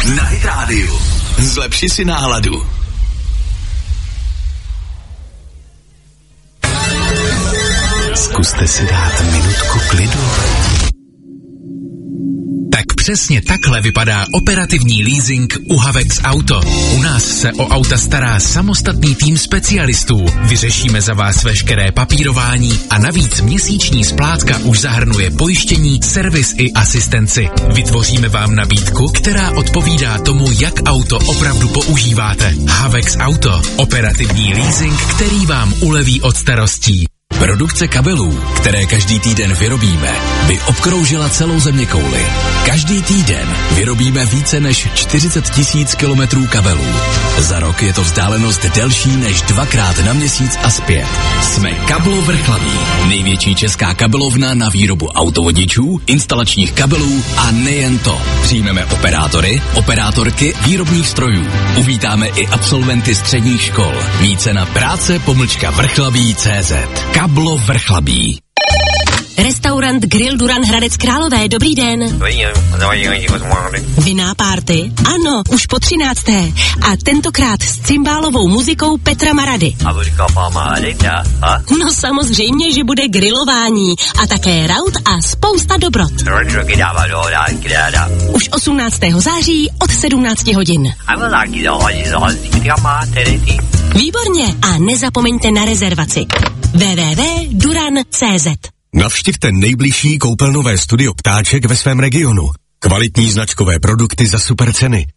Na Hit Radio. Zlepši si náladu. Zkuste si dát minutku klidu. Tak přesně takhle vypadá operativní leasing u Havex Auto. U nás se o auta stará samostatný tým specialistů. Vyřešíme za vás veškeré papírování a navíc měsíční splátka už zahrnuje pojištění, servis i asistenci. Vytvoříme vám nabídku, která odpovídá tomu, jak auto opravdu používáte. Havex Auto. Operativní leasing, který vám uleví od starostí. Produkce kabelů, které každý týden vyrobíme, by obkroužila celou zeměkouli. Každý týden vyrobíme více než 40 000 kilometrů kabelů. Za rok je to vzdálenost delší než 2krát na měsíc a zpět. Jsme Kablo Vrchlabí, největší česká kabelovna na výrobu autovodičů, instalačních kabelů a nejen to. Přijmeme operátory, operátorky výrobních strojů. Uvítáme i absolventy středních škol. Více na práce-vrchlabí.cz. Kablo Vrchlabí. Restaurant Grill Duran Hradec Králové, dobrý den. Vinná party? Ano, už po 13. A tentokrát s cymbálovou muzikou Petra Marady. A říká Marada? No samozřejmě, že bude grilování a také raut a spousta dobrot. Už 18. září od 17 hodin. Výborně a nezapomeňte na rezervaci. www.duran.cz. Navštivte nejbližší koupelnové studio Ptáček ve svém regionu. Kvalitní značkové produkty za super ceny.